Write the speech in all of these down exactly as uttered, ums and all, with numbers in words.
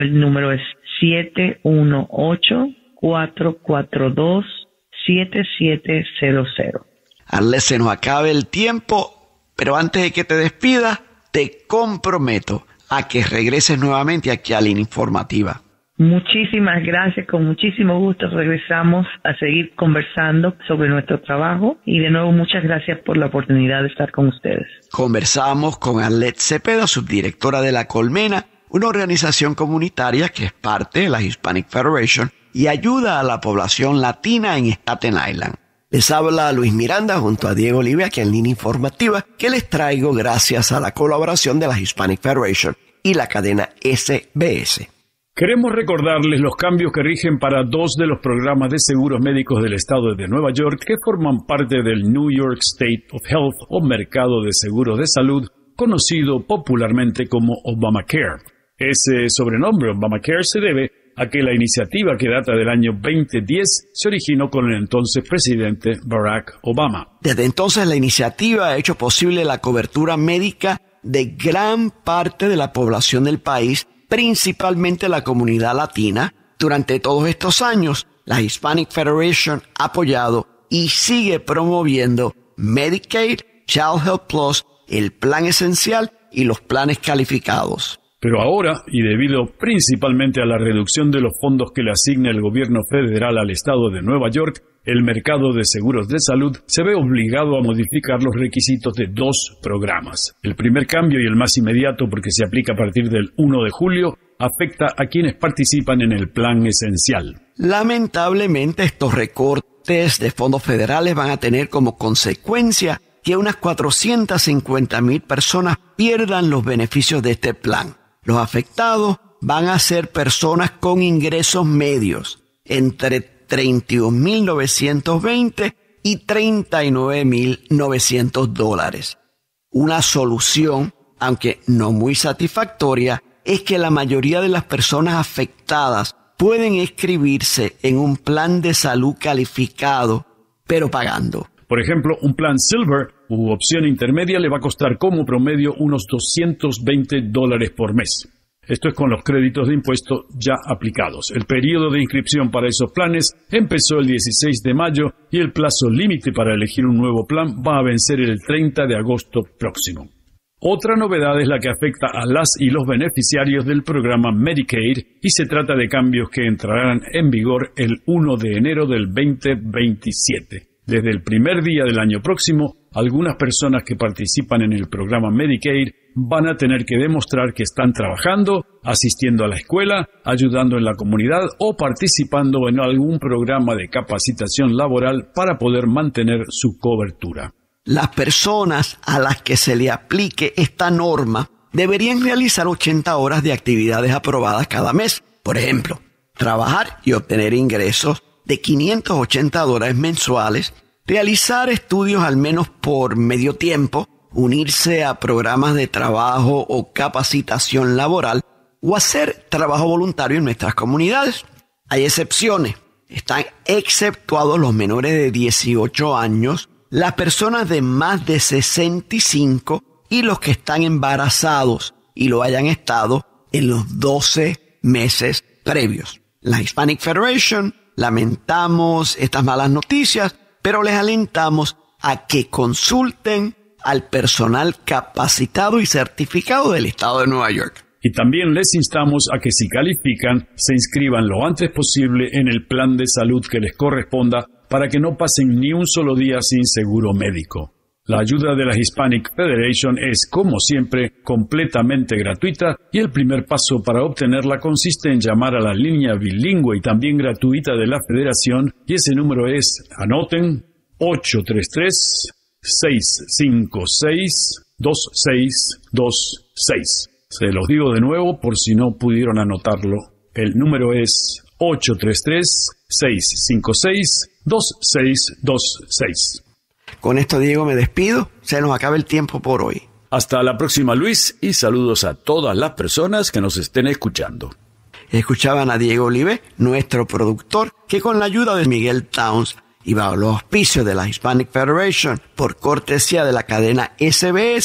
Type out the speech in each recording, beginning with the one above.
El número es siete uno ocho, cuatro cuatro dos, siete siete cero cero. Arlette, se nos acaba el tiempo, pero antes de que te despidas, te comprometo a que regreses nuevamente aquí a Línea Informativa. Muchísimas gracias, con muchísimo gusto regresamos a seguir conversando sobre nuestro trabajo y de nuevo muchas gracias por la oportunidad de estar con ustedes. Conversamos con Arlette Cepeda, subdirectora de La Colmena, una organización comunitaria que es parte de la Hispanic Federation y ayuda a la población latina en Staten Island. Les habla Luis Miranda junto a Diego Olive aquí en Línea Informativa, que les traigo gracias a la colaboración de la Hispanic Federation y la cadena S B S. Queremos recordarles los cambios que rigen para dos de los programas de seguros médicos del estado de Nueva York que forman parte del New York State of Health o mercado de seguros de salud, conocido popularmente como Obamacare. Ese sobrenombre Obamacare se debe a que la iniciativa, que data del año veinte diez, se originó con el entonces presidente Barack Obama. Desde entonces la iniciativa ha hecho posible la cobertura médica de gran parte de la población del país, principalmente la comunidad latina. Durante todos estos años, la Hispanic Federation ha apoyado y sigue promoviendo Medicaid, Child Health Plus, el Plan Esencial y los planes calificados. Pero ahora, y debido principalmente a la reducción de los fondos que le asigna el gobierno federal al estado de Nueva York, el mercado de seguros de salud se ve obligado a modificar los requisitos de dos programas. El primer cambio, y el más inmediato porque se aplica a partir del primero de julio, afecta a quienes participan en el Plan Esencial. Lamentablemente, estos recortes de fondos federales van a tener como consecuencia que unas cuatrocientas cincuenta mil personas pierdan los beneficios de este plan. Los afectados van a ser personas con ingresos medios, entre treinta y un mil novecientos veinte y treinta y nueve mil novecientos dólares. Una solución, aunque no muy satisfactoria, es que la mayoría de las personas afectadas pueden inscribirse en un plan de salud calificado, pero pagando. Por ejemplo, un plan Silver u opción intermedia le va a costar como promedio unos doscientos veinte dólares por mes. Esto es con los créditos de impuesto ya aplicados. El periodo de inscripción para esos planes empezó el dieciséis de mayo y el plazo límite para elegir un nuevo plan va a vencer el treinta de agosto próximo. Otra novedad es la que afecta a las y los beneficiarios del programa Medicaid y se trata de cambios que entrarán en vigor el primero de enero del veinte veintisiete. Desde el primer día del año próximo, algunas personas que participan en el programa Medicaid van a tener que demostrar que están trabajando, asistiendo a la escuela, ayudando en la comunidad o participando en algún programa de capacitación laboral para poder mantener su cobertura. Las personas a las que se le aplique esta norma deberían realizar ochenta horas de actividades aprobadas cada mes. Por ejemplo, trabajar y obtener ingresos de quinientos ochenta dólares mensuales, realizar estudios al menos por medio tiempo, unirse a programas de trabajo o capacitación laboral o hacer trabajo voluntario en nuestras comunidades. Hay excepciones. Están exceptuados los menores de dieciocho años, las personas de más de sesenta y cinco y los que están embarazados y lo hayan estado en los doce meses previos. La Hispanic Federation lamentamos estas malas noticias, pero les alentamos a que consulten al personal capacitado y certificado del estado de Nueva York. Y también les instamos a que si califican, se inscriban lo antes posible en el plan de salud que les corresponda para que no pasen ni un solo día sin seguro médico. La ayuda de la Hispanic Federation es, como siempre, completamente gratuita y el primer paso para obtenerla consiste en llamar a la línea bilingüe y también gratuita de la Federación y ese número es, anoten, ocho tres tres, seis cinco seis, dos seis dos seis. Se los digo de nuevo por si no pudieron anotarlo. El número es ocho tres tres, seis cinco seis, dos seis dos seis. Con esto, Diego, me despido. Se nos acaba el tiempo por hoy. Hasta la próxima, Luis, y saludos a todas las personas que nos estén escuchando. Escuchaban a Diego Olive, nuestro productor, que con la ayuda de Miguel Towns y bajo los auspicios de la Hispanic Federation, por cortesía de la cadena S B S,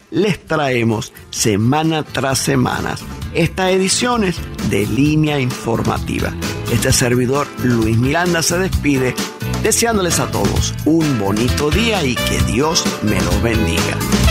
les traemos semana tras semana estas ediciones de Línea Informativa. Este servidor Luis Miranda se despide deseándoles a todos un bonito día y que Dios me los bendiga.